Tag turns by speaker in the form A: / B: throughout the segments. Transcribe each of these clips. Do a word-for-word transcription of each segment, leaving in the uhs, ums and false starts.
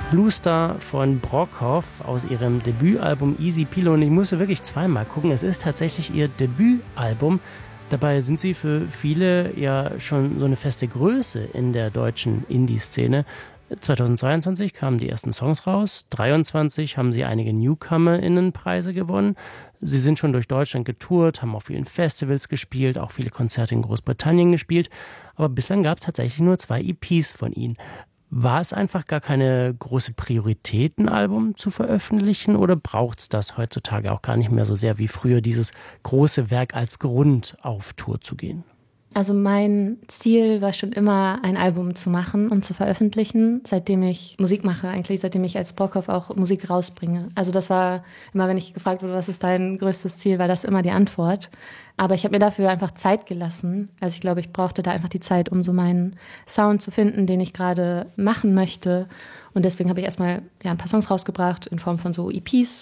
A: Bluestar von Brockhoff aus ihrem Debütalbum Easy Pilo. Und ich musste wirklich zweimal gucken. Es ist tatsächlich ihr Debütalbum. Dabei sind sie für viele ja schon so eine feste Größe in der deutschen Indie-Szene. zweitausendzweiundzwanzig kamen die ersten Songs raus. dreiundzwanzig haben sie einige NewcomerInnen-Preise gewonnen. Sie sind schon durch Deutschland getourt, haben auf vielen Festivals gespielt, auch viele Konzerte in Großbritannien gespielt. Aber bislang gab es tatsächlich nur zwei E Ps von ihnen. War es einfach gar keine große Priorität, ein Album zu veröffentlichen, oder braucht es das heutzutage auch gar nicht mehr so sehr wie früher, dieses große Werk als Grund auf Tour zu gehen?
B: Also mein Ziel war schon immer, ein Album zu machen und zu veröffentlichen, seitdem ich Musik mache, eigentlich seitdem ich als Brockhoff auch Musik rausbringe. Also das war immer, wenn ich gefragt wurde, was ist dein größtes Ziel, war das immer die Antwort. Aber ich habe mir dafür einfach Zeit gelassen. Also ich glaube, ich brauchte da einfach die Zeit, um so meinen Sound zu finden, den ich gerade machen möchte. Und deswegen habe ich erstmal ja, ein paar Songs rausgebracht in Form von so E Ps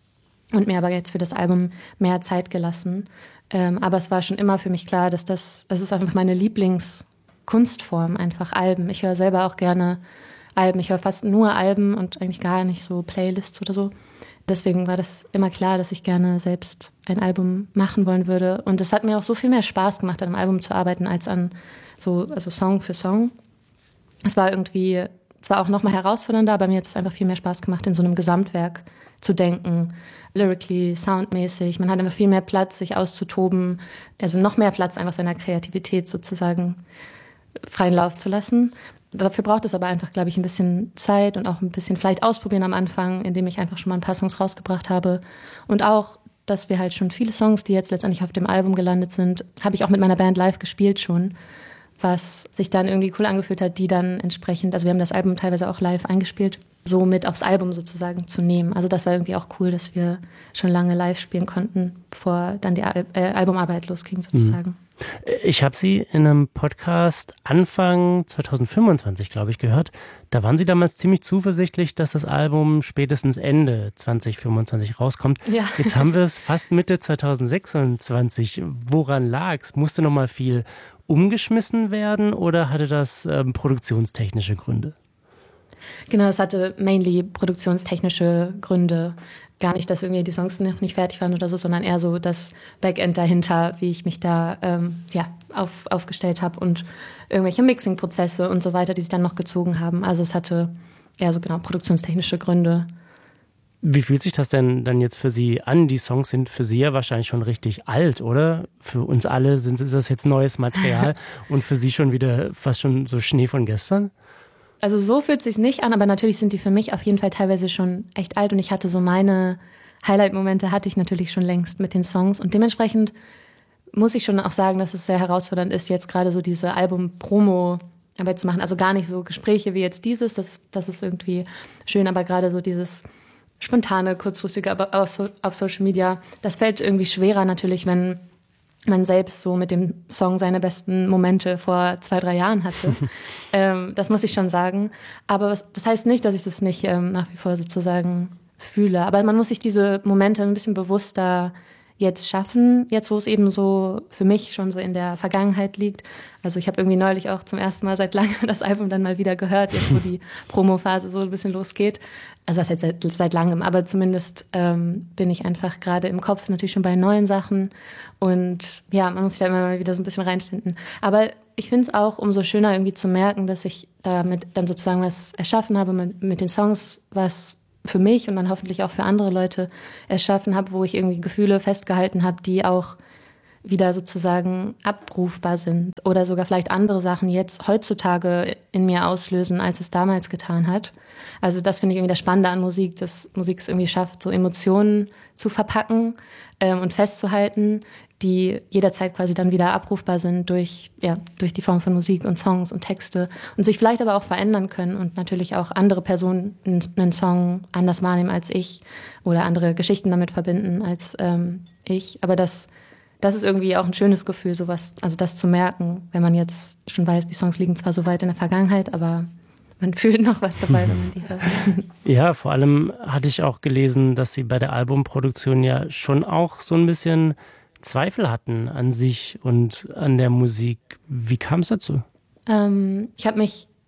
B: und mir aber jetzt für das Album mehr Zeit gelassen. Ähm, aber es war schon immer für mich klar, dass das, das ist einfach meine Lieblingskunstform, einfach Alben. Ich höre selber auch gerne Alben. Ich höre fast nur Alben und eigentlich gar nicht so Playlists oder so. Deswegen war das immer klar, dass ich gerne selbst ein Album machen wollen würde. Und es hat mir auch so viel mehr Spaß gemacht, an einem Album zu arbeiten, als an so, also Song für Song. Es war irgendwie zwar auch nochmal herausfordernder, aber mir hat es einfach viel mehr Spaß gemacht, in so einem Gesamtwerk zu denken. Lyrically, soundmäßig. Man hat immer viel mehr Platz, sich auszutoben. Also noch mehr Platz, einfach seiner Kreativität sozusagen freien Lauf zu lassen. Dafür braucht es aber einfach, glaube ich, ein bisschen Zeit und auch ein bisschen vielleicht ausprobieren am Anfang, indem ich einfach schon mal ein paar Songs rausgebracht habe. Und auch, dass wir halt schon viele Songs, die jetzt letztendlich auf dem Album gelandet sind, habe ich auch mit meiner Band live gespielt schon, was sich dann irgendwie cool angefühlt hat, die dann entsprechend, also wir haben das Album teilweise auch live eingespielt, so mit aufs Album sozusagen zu nehmen. Also das war irgendwie auch cool, dass wir schon lange live spielen konnten, bevor dann die Al- äh, Albumarbeit losging sozusagen.
A: Mhm. Ich habe Sie in einem Podcast Anfang zweitausendfünfundzwanzig, glaube ich, gehört. Da waren Sie damals ziemlich zuversichtlich, dass das Album spätestens Ende zweitausendfünfundzwanzig rauskommt. Ja. Jetzt haben wir es fast Mitte zweitausendsechsundzwanzig. Woran lag's? Musste noch mal viel umgeschmissen werden oder hatte das ähm, produktionstechnische Gründe?
B: Genau, es hatte mainly produktionstechnische Gründe. Gar nicht, dass irgendwie die Songs noch nicht fertig waren oder so, sondern eher so das Backend dahinter, wie ich mich da ähm, ja, auf, aufgestellt habe und irgendwelche Mixing-Prozesse und so weiter, die sich dann noch gezogen haben. Also es hatte eher so genau produktionstechnische Gründe.
A: Wie fühlt sich das denn dann jetzt für Sie an? Die Songs sind für Sie ja wahrscheinlich schon richtig alt, oder? Für uns alle sind, ist das jetzt neues Material und für Sie schon wieder fast schon so Schnee von gestern?
B: Also so fühlt es sich nicht an, aber natürlich sind die für mich auf jeden Fall teilweise schon echt alt und ich hatte so meine Highlight-Momente hatte ich natürlich schon längst mit den Songs und dementsprechend muss ich schon auch sagen, dass es sehr herausfordernd ist, jetzt gerade so diese Album-Promo-Arbeit zu machen. Also gar nicht so Gespräche wie jetzt dieses, das, das ist irgendwie schön, aber gerade so dieses spontane, kurzfristige, aber auf, so, auf Social Media, das fällt irgendwie schwerer natürlich, wenn man selbst so mit dem Song seine besten Momente vor zwei, drei Jahren hatte. ähm, das muss ich schon sagen. Aber was, das heißt nicht, dass ich das nicht ähm, nach wie vor sozusagen fühle. Aber man muss sich diese Momente ein bisschen bewusster jetzt schaffen, jetzt wo es eben so für mich schon so in der Vergangenheit liegt. Also ich habe irgendwie neulich auch zum ersten Mal seit langem das Album dann mal wieder gehört, jetzt wo die Promophase so ein bisschen losgeht. Also das jetzt seit, seit langem, aber zumindest ähm, bin ich einfach gerade im Kopf natürlich schon bei neuen Sachen und ja, man muss sich da immer mal wieder so ein bisschen reinfinden. Aber ich finde es auch umso schöner irgendwie zu merken, dass ich damit dann sozusagen was erschaffen habe mit, mit den Songs, was für mich und dann hoffentlich auch für andere Leute erschaffen habe, wo ich irgendwie Gefühle festgehalten habe, die auch wieder sozusagen abrufbar sind oder sogar vielleicht andere Sachen jetzt heutzutage in mir auslösen, als es damals getan hat. Also das finde ich irgendwie das Spannende an Musik, dass Musik es irgendwie schafft, so Emotionen zu verpacken ähm, und festzuhalten, die jederzeit quasi dann wieder abrufbar sind durch, ja, durch die Form von Musik und Songs und Texte und sich vielleicht aber auch verändern können und natürlich auch andere Personen einen Song anders wahrnehmen als ich oder andere Geschichten damit verbinden als ähm, ich. Aber das, das ist irgendwie auch ein schönes Gefühl, sowas, also das zu merken, wenn man jetzt schon weiß, die Songs liegen zwar so weit in der Vergangenheit, aber man fühlt noch was dabei, wenn man die hört.
A: Ja, vor allem hatte ich auch gelesen, dass Sie bei der Albumproduktion ja schon auch so ein bisschen Zweifel hatten an sich und an der Musik. Wie kam es dazu?
B: Ähm, ich habe mich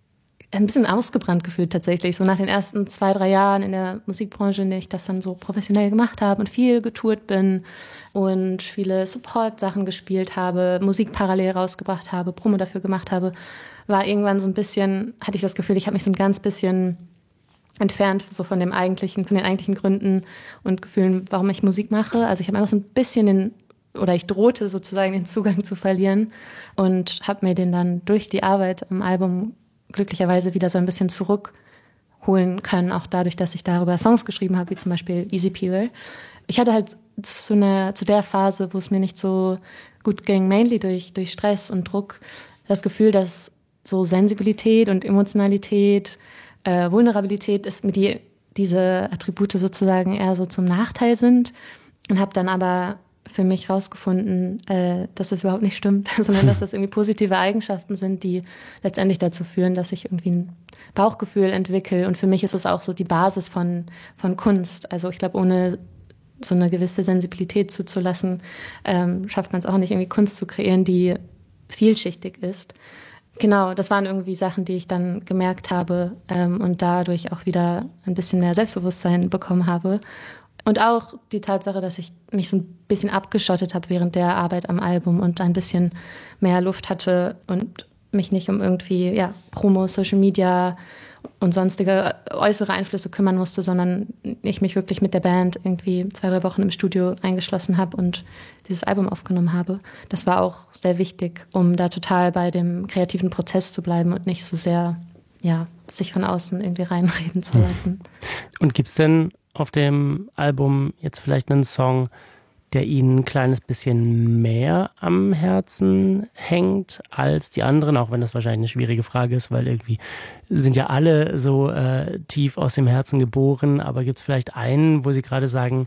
B: ein bisschen ausgebrannt gefühlt tatsächlich. So nach den ersten zwei, drei Jahren in der Musikbranche, in der ich das dann so professionell gemacht habe und viel getourt bin und viele Support-Sachen gespielt habe, Musik parallel rausgebracht habe, Promo dafür gemacht habe, war irgendwann so ein bisschen, hatte ich das Gefühl, ich habe mich so ein ganz bisschen entfernt so von dem eigentlichen, von den eigentlichen Gründen und Gefühlen, warum ich Musik mache. Also ich habe einfach so ein bisschen den, oder ich drohte sozusagen den Zugang zu verlieren und habe mir den dann durch die Arbeit am Album glücklicherweise wieder so ein bisschen zurückholen können, auch dadurch, dass ich darüber Songs geschrieben habe, wie zum Beispiel Easy Peeler. Ich hatte halt zu, einer, zu der Phase, wo es mir nicht so gut ging, mainly durch, durch Stress und Druck, das Gefühl, dass so Sensibilität und Emotionalität, äh, Vulnerabilität ist mir die, diese Attribute sozusagen eher so zum Nachteil sind und habe dann aber für mich rausgefunden, äh, dass das überhaupt nicht stimmt, sondern dass das irgendwie positive Eigenschaften sind, die letztendlich dazu führen, dass ich irgendwie ein Bauchgefühl entwickle. Und für mich ist es auch so die Basis von, von Kunst. Also ich glaube, ohne so eine gewisse Sensibilität zuzulassen, ähm, schafft man es auch nicht, irgendwie Kunst zu kreieren, die vielschichtig ist. Genau, das waren irgendwie Sachen, die ich dann gemerkt habe ähm, und dadurch auch wieder ein bisschen mehr Selbstbewusstsein bekommen habe. Und auch die Tatsache, dass ich mich so ein bisschen abgeschottet habe während der Arbeit am Album und ein bisschen mehr Luft hatte und mich nicht um irgendwie ja, Promo, Social Media und sonstige äußere Einflüsse kümmern musste, sondern ich mich wirklich mit der Band irgendwie zwei, drei Wochen im Studio eingeschlossen habe und dieses Album aufgenommen habe. Das war auch sehr wichtig, um da total bei dem kreativen Prozess zu bleiben und nicht so sehr ja, sich von außen irgendwie reinreden zu lassen.
A: Und gibt's denn auf dem Album jetzt vielleicht einen Song, der Ihnen ein kleines bisschen mehr am Herzen hängt als die anderen, auch wenn das wahrscheinlich eine schwierige Frage ist, weil irgendwie sind ja alle so äh, tief aus dem Herzen geboren, aber gibt es vielleicht einen, wo Sie gerade sagen,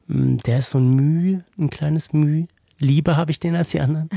A: der ist so ein Mühe, ein kleines Mühe, lieber habe ich den als die anderen?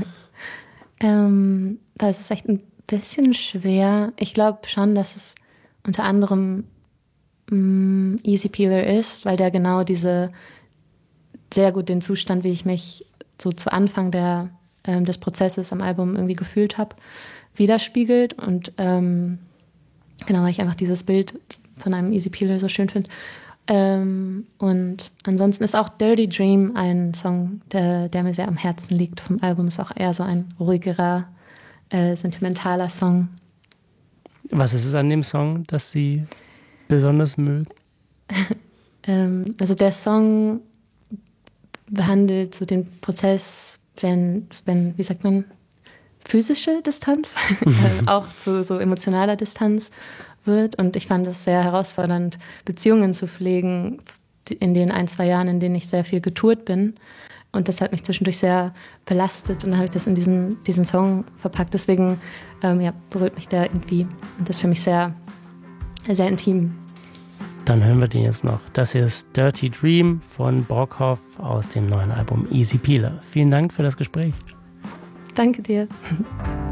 B: ähm, das ist echt ein bisschen schwer. Ich glaube schon, dass es unter anderem mh, Easy Peeler ist, weil der genau diese sehr gut den Zustand, wie ich mich so zu Anfang der, ähm, des Prozesses am Album irgendwie gefühlt habe, widerspiegelt. Und ähm, genau, weil ich einfach dieses Bild von einem Easy Peeler so schön finde. Ähm, und ansonsten ist auch Dirty Dream ein Song, der, der mir sehr am Herzen liegt vom Album. Ist auch eher so ein ruhigerer, äh, sentimentaler Song.
A: Was ist es an dem Song, das Sie besonders mögen?
B: ähm, also der Song behandelt so den Prozess, wenn, wenn, wie sagt man, physische Distanz mhm. auch zu so emotionaler Distanz wird. Und ich fand es sehr herausfordernd, Beziehungen zu pflegen in den ein, zwei Jahren, in denen ich sehr viel getourt bin. Und das hat mich zwischendurch sehr belastet. Und dann habe ich das in diesen, diesen Song verpackt. Deswegen ähm, ja, berührt mich der irgendwie. Und das ist für mich sehr, sehr intim.
A: Dann hören wir den jetzt noch. Das hier ist Dirty Dream von Brockhoff aus dem neuen Album Easy Peeler. Vielen Dank für das Gespräch.
B: Danke dir.